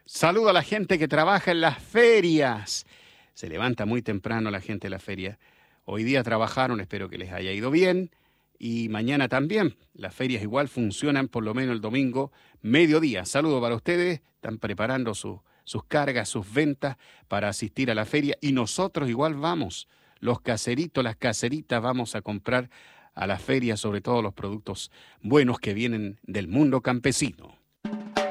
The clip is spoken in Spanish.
Saludo a la gente que trabaja en las ferias. Se levanta muy temprano la gente de la feria. Hoy día trabajaron, espero que les haya ido bien. Y mañana también. Las ferias igual funcionan por lo menos el domingo, mediodía. Saludo para ustedes. Están preparando sus cargas, sus ventas para asistir a la feria. Y nosotros igual vamos. Los caseritos, las caseritas, vamos a comprar a la feria, sobre todo los productos buenos que vienen del mundo campesino.